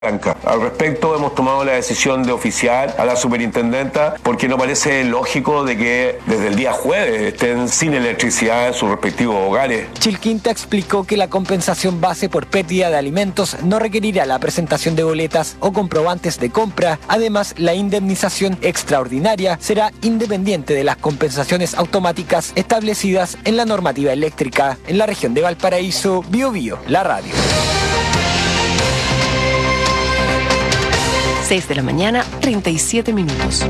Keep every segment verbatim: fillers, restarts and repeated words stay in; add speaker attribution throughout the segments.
Speaker 1: Al respecto, hemos tomado la decisión de oficiar a la superintendenta porque nos parece lógico de que desde el día jueves estén sin electricidad en sus respectivos hogares.
Speaker 2: Chilquinta explicó que la compensación base por pérdida de alimentos no requerirá la presentación de boletas o comprobantes de compra. Además, la indemnización extraordinaria será independiente de las compensaciones automáticas establecidas en la normativa eléctrica. En la región de Valparaíso, Bio Bio, la radio.
Speaker 3: seis de la mañana, treinta y siete minutos.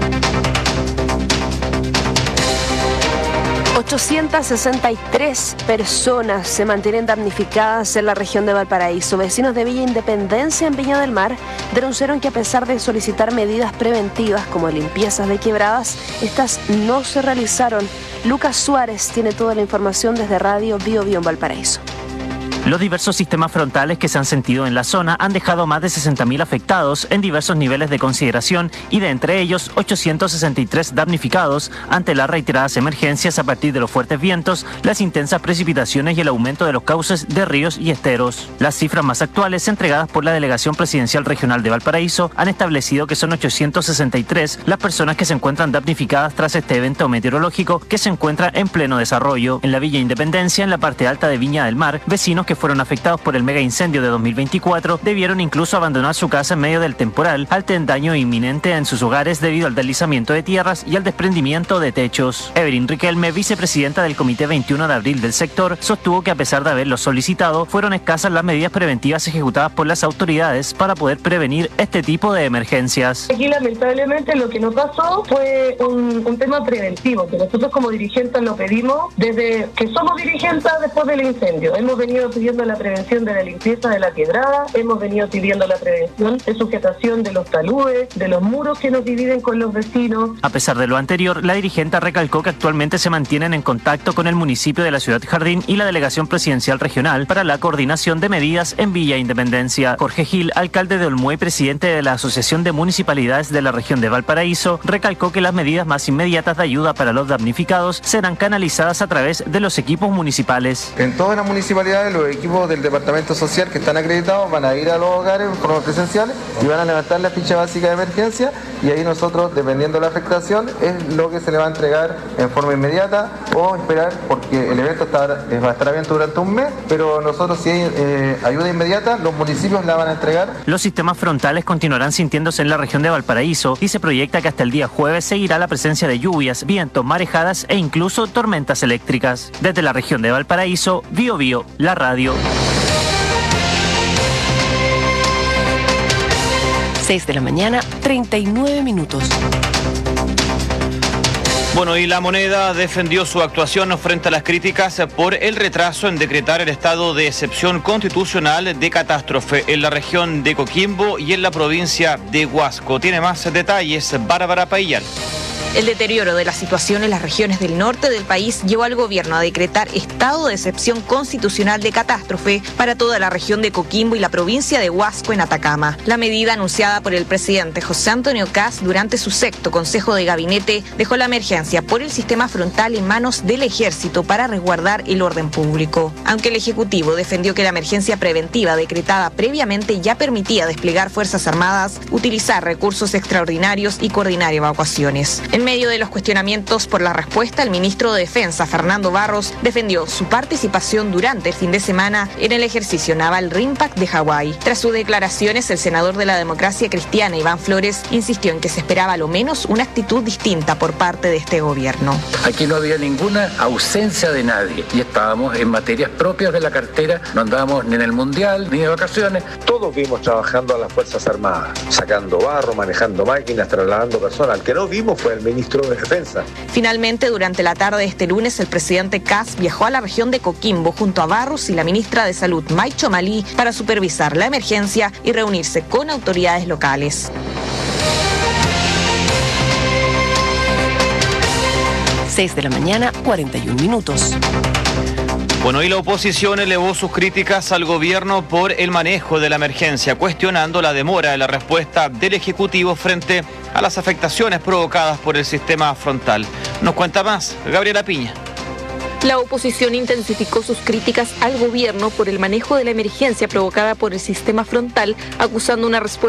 Speaker 4: ochocientas sesenta y tres personas se mantienen damnificadas en la región de Valparaíso. Vecinos de Villa Independencia en Viña del Mar denunciaron que a pesar de solicitar medidas preventivas como limpiezas de quebradas, estas no se realizaron. Lucas Suárez tiene toda la información desde Radio Bio Bio en Valparaíso.
Speaker 5: Los diversos sistemas frontales que se han sentido en la zona han dejado más de sesenta mil afectados en diversos niveles de consideración y de entre ellos ochocientos sesenta y tres damnificados ante las reiteradas emergencias a partir de los fuertes vientos, las intensas precipitaciones y el aumento de los cauces de ríos y esteros. Las cifras más actuales entregadas por la Delegación Presidencial Regional de Valparaíso han establecido que son ochocientos sesenta y tres las personas que se encuentran damnificadas tras este evento meteorológico que se encuentra en pleno desarrollo. En la Villa Independencia, en la parte alta de Viña del Mar, vecinos que que fueron afectados por el mega incendio de dos mil veinticuatro debieron incluso abandonar su casa en medio del temporal, ante el daño inminente en sus hogares debido al deslizamiento de tierras y al desprendimiento de techos. Evelyn Riquelme, vicepresidenta del Comité veintiuno de abril del sector, sostuvo que a pesar de haberlo solicitado, fueron escasas las medidas preventivas ejecutadas por las autoridades para poder prevenir este tipo de emergencias.
Speaker 6: Aquí lamentablemente lo que nos pasó fue un, un tema preventivo, que nosotros como dirigentes lo pedimos desde que somos dirigentes después del incendio. Hemos venido pidiendo la prevención de la limpieza de la quebrada, hemos venido pidiendo la prevención de sujetación de los taludes, de los muros que nos dividen con los vecinos.
Speaker 5: A pesar de lo anterior, la dirigente recalcó que actualmente se mantienen en contacto con el municipio de la Ciudad Jardín y la Delegación Presidencial Regional para la coordinación de medidas en Villa Independencia. Jorge Gil, alcalde de Olmué y presidente de la Asociación de Municipalidades de la región de Valparaíso, recalcó que las medidas más inmediatas de ayuda para los damnificados serán canalizadas a través de los equipos municipales.
Speaker 7: En todas las municipalidades, los equipos del Departamento Social que están acreditados van a ir a los hogares en forma presencial y van a levantar la ficha básica de emergencia, y ahí nosotros, dependiendo de la afectación, es lo que se le va a entregar en forma inmediata o esperar, porque el evento está, va a estar abierto durante un mes, pero nosotros, si hay eh, ayuda inmediata, los municipios la van a entregar.
Speaker 5: Los sistemas frontales continuarán sintiéndose en la región de Valparaíso y se proyecta que hasta el día jueves seguirá la presencia de lluvias, vientos, marejadas e incluso tormentas eléctricas. Desde la región de Valparaíso, Bio Bio, la radio.
Speaker 3: seis de la mañana, treinta y nueve minutos.
Speaker 8: Bueno, y La Moneda defendió su actuación frente a las críticas por el retraso en decretar el estado de excepción constitucional de catástrofe en la región de Coquimbo y en la provincia de Huasco. Tiene más detalles Bárbara Paillán.
Speaker 9: El deterioro de la situación en las regiones del norte del país llevó al gobierno a decretar estado de excepción constitucional de catástrofe para toda la región de Coquimbo y la provincia de Huasco en Atacama. La medida anunciada por el presidente José Antonio Kast durante su sexto Consejo de Gabinete dejó la emergencia por el sistema frontal en manos del Ejército para resguardar el orden público. Aunque el Ejecutivo defendió que la emergencia preventiva decretada previamente ya permitía desplegar Fuerzas Armadas, utilizar recursos extraordinarios y coordinar evacuaciones. En medio de los cuestionamientos por la respuesta, el ministro de Defensa, Fernando Barros, defendió su participación durante el fin de semana en el ejercicio naval RIMPAC de Hawái. Tras sus declaraciones, el senador de la Democracia Cristiana, Iván Flores, insistió en que se esperaba a lo menos una actitud distinta por parte de este gobierno.
Speaker 10: Aquí no había ninguna ausencia de nadie y estábamos en materias propias de la cartera, no andábamos ni en el Mundial ni de vacaciones.
Speaker 11: Todos vimos trabajando a las Fuerzas Armadas, sacando barro, manejando máquinas, trasladando personas. El que no vimos fue el ministro de Defensa.
Speaker 9: Finalmente, durante la tarde de este lunes, el presidente Kast viajó a la región de Coquimbo junto a Barros y la ministra de Salud, Maicho Malí, para supervisar la emergencia y reunirse con autoridades locales.
Speaker 3: seis de la mañana, cuarenta y un minutos.
Speaker 8: Bueno, y la oposición elevó sus críticas al gobierno por el manejo de la emergencia, cuestionando la demora de la respuesta del Ejecutivo frente a las afectaciones provocadas por el sistema frontal. Nos cuenta más Gabriela Piña.
Speaker 9: La oposición intensificó sus críticas al gobierno por el manejo de la emergencia provocada por el sistema frontal, acusando una respuesta